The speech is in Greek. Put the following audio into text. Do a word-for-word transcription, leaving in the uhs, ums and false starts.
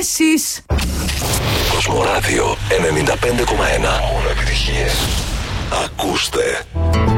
Εσείς. Κοσμοράδιο ενενήντα πέντε κόμμα ένα. Μόνο επιτυχίες. Ακούστε.